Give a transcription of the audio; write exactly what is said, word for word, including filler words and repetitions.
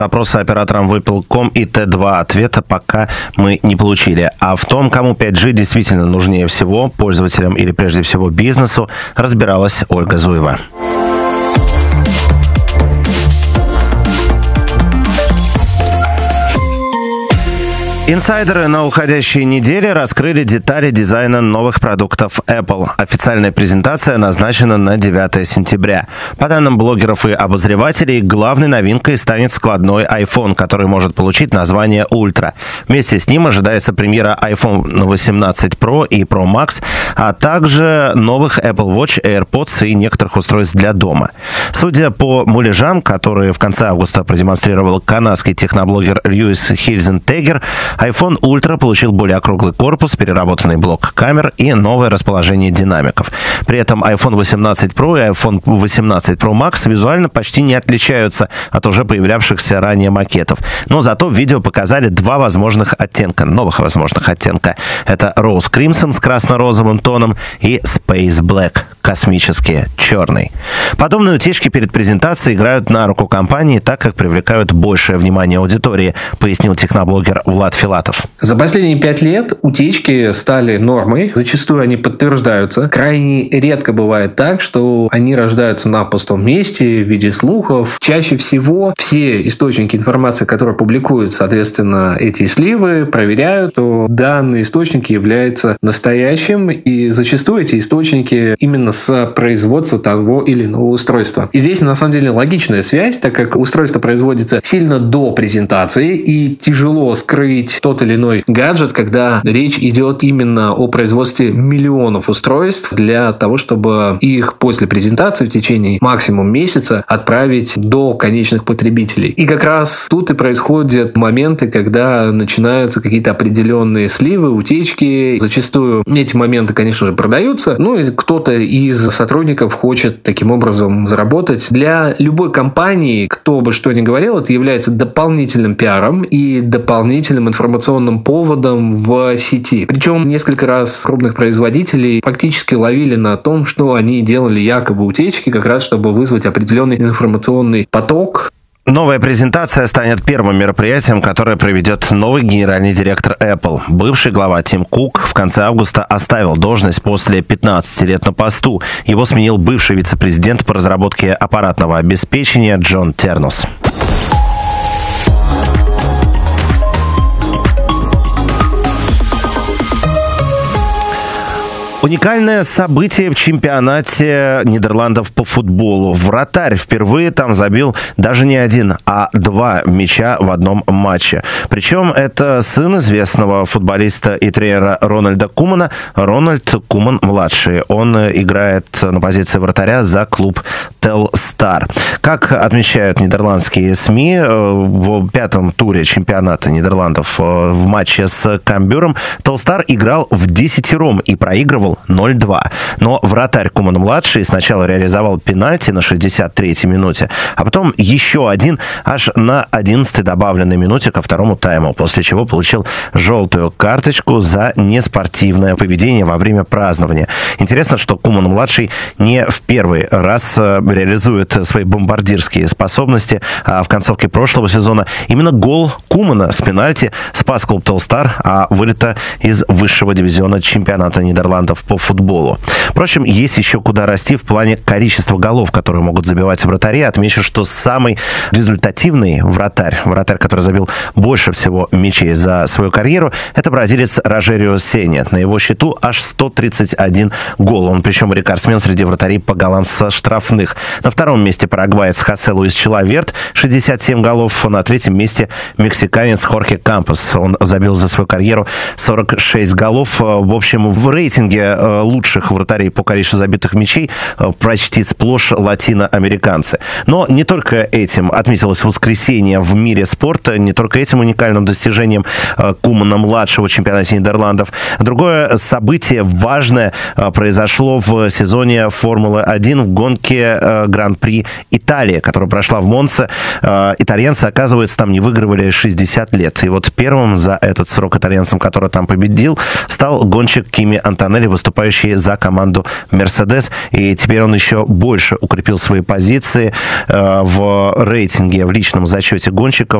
Опросы операторам Выпил точка ком и Т два. Ответа пока мы не получили. А в том, кому пять джи действительно нужнее всего, пользователям или прежде всего бизнесу, разбиралась Ольга Зуева. Инсайдеры на уходящей неделе раскрыли детали дизайна новых продуктов Apple. Официальная презентация назначена на девятое сентября. По данным блогеров и обозревателей, главной новинкой станет складной iPhone, который может получить название Ultra. Вместе с ним ожидается премьера iPhone восемнадцать Pro и Pro Max, а также новых Apple Watch, AirPods и некоторых устройств для дома. Судя по муляжам, которые в конце августа продемонстрировал канадский техноблогер Льюис Хильзентегер, iPhone Ultra получил более округлый корпус, переработанный блок камер и новое расположение динамиков. При этом iPhone восемнадцать Pro и iPhone восемнадцать Pro Max визуально почти не отличаются от уже появлявшихся ранее макетов. Но зато в видео показали два возможных оттенка, новых возможных оттенка. Это Rose Crimson с красно-розовым тоном и Space Black, космический черный. Подобные утечки перед презентацией играют на руку компании, так как привлекают большее внимание аудитории, пояснил техноблогер Влад Филатов. За последние пять лет утечки стали нормой. Зачастую они подтверждаются. Крайне редко бывает так, что они рождаются на пустом месте в виде слухов. Чаще всего все источники информации, которые публикуют, соответственно, эти сливы, проверяют, что данный источник является настоящим. И зачастую эти источники именно с производства того или иного устройства. И здесь на самом деле логичная связь, так как устройство производится сильно до презентации и тяжело скрыть тот или иной гаджет, когда речь идет именно о производстве миллионов устройств для того, чтобы их после презентации в течение максимум месяца отправить до конечных потребителей. И как раз тут и происходят моменты, когда начинаются какие-то определенные сливы, утечки. Зачастую эти моменты, конечно же, продаются. Ну и кто-то из сотрудников хочет таким образом заработать. Для любой компании, кто бы что ни говорил, это является дополнительным пиаром и дополнительным информационным поводом в сети. Причем несколько раз крупных производителей фактически ловили на том, что они делали якобы утечки, как раз чтобы вызвать определенный информационный поток. Новая презентация станет первым мероприятием, которое проведет новый генеральный директор Apple. Бывший глава Тим Кук в конце августа оставил должность после пятнадцати лет на посту. Его сменил бывший вице-президент по разработке аппаратного обеспечения Джон Тернус. Уникальное событие в чемпионате Нидерландов по футболу. Вратарь впервые там забил даже не один, а два мяча в одном матче. Причем это сын известного футболиста и тренера Рональда Кумана, Рональд Куман-младший. Он играет на позиции вратаря за клуб Телстар. Как отмечают нидерландские СМИ, в пятом туре чемпионата Нидерландов в матче с Камбюром Телстар играл в десятером и проигрывал ноль-два. Но вратарь Куман-младший сначала реализовал пенальти на шестьдесят третьей минуте, а потом еще один аж на одиннадцатой добавленной минуте ко второму тайму, после чего получил желтую карточку за неспортивное поведение во время празднования. Интересно, что Куман-младший не в первый раз реализует свои бомбардирские способности, а в концовке прошлого сезона именно гол Кумана с пенальти спас клуб Телстар, а вылета из высшего дивизиона чемпионата Нидерландов по футболу. Впрочем, есть еще куда расти в плане количества голов, которые могут забивать вратари. Отмечу, что самый результативный вратарь, вратарь, который забил больше всего мячей за свою карьеру, это бразилец Рожерио Сенья. На его счету аж сто тридцать один гол. Он причем рекордсмен среди вратарей по голам со штрафных. На втором месте парагваец Хосе Луис Чилаверт, шестьдесят семь голов. На третьем месте мексиканец Хорхе Кампос. Он забил за свою карьеру сорок шесть голов. В общем, в рейтинге лучших вратарей по количеству забитых мячей почти сплошь латиноамериканцы. Но не только этим отметилось воскресенье в мире спорта, не только этим уникальным достижением Кумана-младшего в чемпионате Нидерландов. Другое событие важное произошло в сезоне Формулы один в гонке Гран-при Гран-при Италии, которая прошла в Монце. Итальянцы, оказывается, там не выигрывали шестьдесят лет. И вот первым за этот срок итальянцем, который там победил, стал гонщик Кими Антонелли, выступающий за команду Mercedes. И теперь он еще больше укрепил свои позиции в рейтинге, в личном зачете гонщиков.